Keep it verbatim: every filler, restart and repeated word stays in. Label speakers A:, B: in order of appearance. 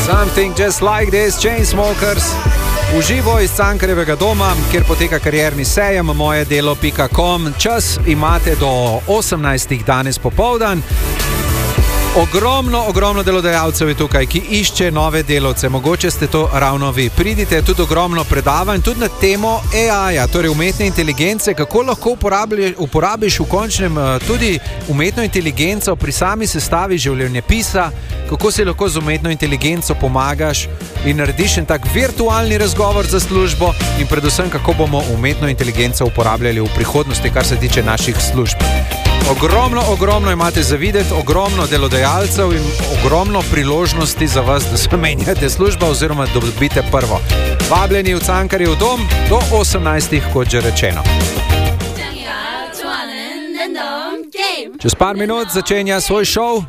A: Something Just Like This, Chainsmokers. Uživo iz Cankarjevega doma, kjer poteka karierni sejem moje delo pika com. Čas imate do osemnajstih danes popoldan. Ogromno, ogromno delodajalcev je tukaj, ki išče nove delavce. Mogoče ste to ravno vi. Pridite, tudi ogromno predavanj, tudi na temo A I-ja, torej umetne inteligence, kako lahko uporabiš v končnem tudi umetno inteligenco pri sami sestavi življenjepisa, kako si lahko z umetno inteligenco pomagaš in narediš en tak virtualni razgovor za službo in predvsem, kako bomo umetno inteligenco uporabljali v prihodnosti, kar se tiče naših služb. Ogromno, ogromno imate za videti, ogromno delodajalcev in ogromno priložnosti za vas, da se menjate služba oziroma da dobite prvo. Vabljeni v Cankarjev dom do osemnajstih, kot že rečeno. Čez par minut začenja svoj šov